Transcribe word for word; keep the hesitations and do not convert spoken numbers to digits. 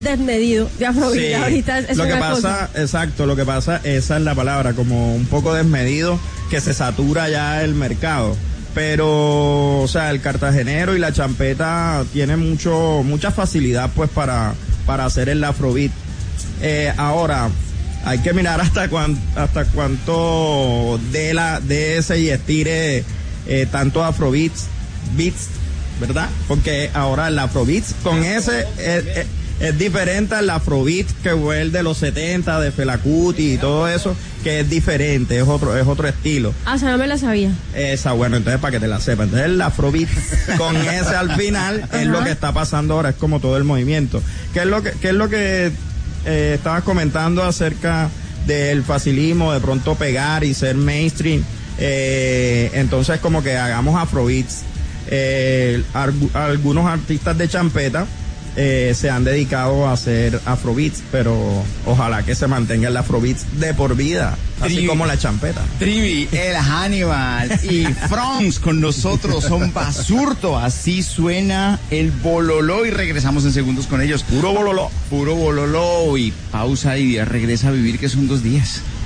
desmedido de afrobeat. Sí, ahorita es lo que una pasa, cosa. exacto, lo que pasa, esa es la palabra, como un poco desmedido, que se satura ya el mercado. Pero, o sea, el cartagenero y la champeta tienen mucho, mucha facilidad, pues, para, para hacer el afrobeat. Eh, ahora, hay que mirar hasta cuán, hasta cuánto de la, de ese y estire, eh, tanto afrobeats, beats, ¿verdad? Porque ahora el afrobeats con ese, es, es, es diferente al afrobeat que fue el de los setenta, de Fela Kuti y todo eso, que es diferente, es otro, es otro estilo. Ah, o sea, no me la sabía. Esa, bueno, entonces para que te la sepas. Entonces el afrobeat con ese al final es lo que está pasando ahora, es como todo el movimiento. ¿Qué es lo que, qué es lo que eh, estabas comentando acerca del facilismo, de pronto pegar y ser mainstream? Eh, entonces como que hagamos afrobeats. Eh, arg- algunos artistas de champeta eh, se han dedicado a hacer afrobeats, pero ojalá que se mantenga el afrobeats de por vida, así Trivi, como la champeta. Trivi, el Hannibal y Franz con nosotros son Basurto, así suena el bololó y regresamos en segundos con ellos. Puro bololó. Puro bololó y pausa y regresa a vivir, que son dos días.